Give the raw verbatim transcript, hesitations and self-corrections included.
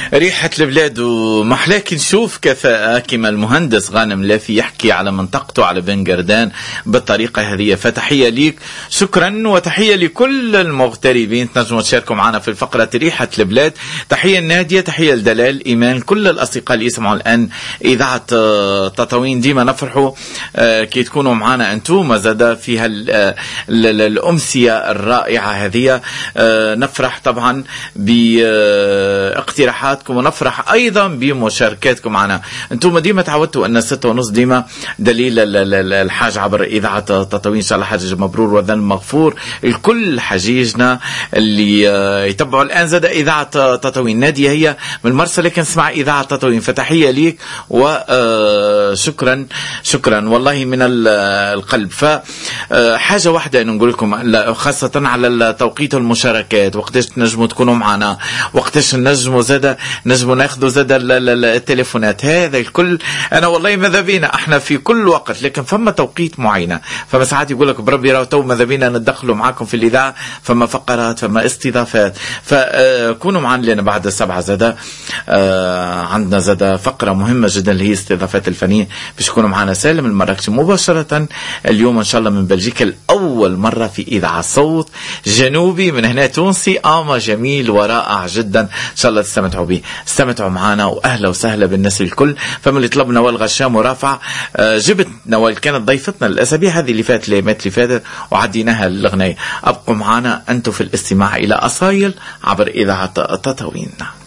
ريحة البلاد ومحلاك نشوف كفاءة كما المهندس غانم لافي يحكي على منطقته على بن قردان بالطريقة هذه. فتحية ليك، شكرا، وتحية لكل المغتربين. تنجموا تشاركوا معنا في الفقرة ريحة البلاد. تحية النادية، تحية لدلال إيمان، كل الأصدقاء اللي يسمعوا الآن إذاعة تطاوين. ديما نفرحوا كي تكونوا معنا أنتم زادا في الأمسية الرائعة هذه. نفرح طبعا باقتراحاتكم ونفرح أيضا بمشاركاتكم معنا. أنتم ديما تعودتوا أن ستة ونص ديما دليل الحاج عبر إذاعة تطاوين. إن شاء الله حجج مبرور وذنب مغفور لكل حجيجنا اللي يتبعوا الآن زاد إذاعة تطاوين. نادية هي من مرسى لكن اسمع إذاعة تطاوين، فتحية ليك وشكرا شكرا والله من القلب. فحاجة واحدة أن نقول لكم خاصة على توقيت المشاركات، وقتاش تنجموا تكونوا معنا، وقتاش نجموا زاد نجموا ناخذوا زاد التليفونات، هذا الكل أنا والله ماذا بينا احنا في كل وقت، لكن فما توقيت معينة. فما ساعات يقول لك بربي راهو تو ماذا بينا ندخلوا معكم في الإذاعة، فما فقرات فما استضافات، فكونوا معنا لنا بعد السبعة زاد عندنا زاد فقرة مهمة جدا اللي هي استضافات الفنية باش يكونوا معنا سالم المراكشي مباشرة اليوم إن شاء الله من بلجيكا، الأول مرة في إذاعة صوت جنوبي من هنا تونسي أما جميل ورائع جدا. إن شاء الله تستمتعوا به، استمتعوا معنا وأهلا وسهلا بالناس الكل. فمن اللي طلب نوال غشام ورافع، جبت نوال كانت ضيفتنا الأسابيع هذه اللي فاتت اللي اللي فاتت وعديناها الأغنية. أبقوا معنا أنتم في الاستماع إلى أصايل عبر إذاعة تطاوين.